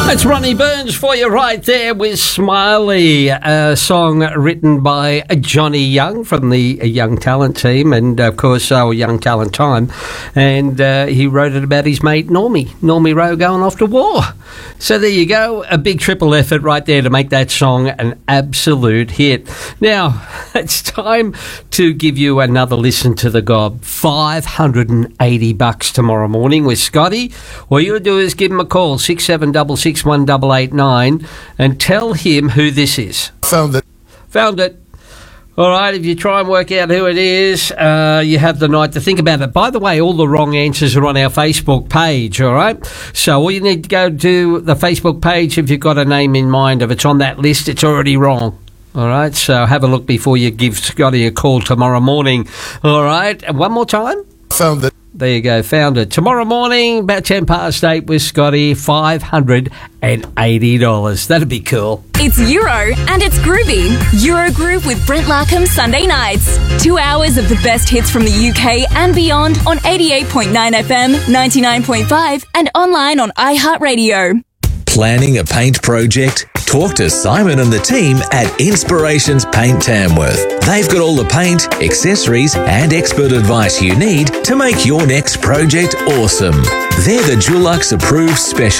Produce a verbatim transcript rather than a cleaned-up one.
That's Ronnie Burns for you right there with Smiley, a song written by Johnny Young from the Young Talent team and, of course, our Young Talent time. And uh, he wrote it about his mate Normie, Normie Rowe going off to war. So there you go, a big triple effort right there to make that song an absolute hit. Now, it's time to give you another listen to the gob. five hundred eighty bucks tomorrow morning with Scotty. All you do is give him a call, six seven six six one eight eight nine, and tell him who this is. Found it. Found it. All right, if you try and work out who it is, uh, you have the night to think about it. By the way, all the wrong answers are on our Facebook page, all right? So all you need to go to the Facebook page if you've got a name in mind. If it's on that list, it's already wrong. All right, so have a look before you give Scotty a call tomorrow morning. All right, and one more time. Found it. There you go, found it. Tomorrow morning, about ten past eight with Scotty, five hundred eighty dollars. That'd be cool. It's Euro and it's groovy. Eurogroove with Brent Larkham Sunday nights. Two hours of the best hits from the U K and beyond on eighty-eight point nine F M, ninety-nine point five and online on iHeartRadio. Planning a paint project? Talk to Simon and the team at Inspirations Paint Tamworth. They've got all the paint, accessories and expert advice you need to make your next project awesome. They're the Dulux approved special.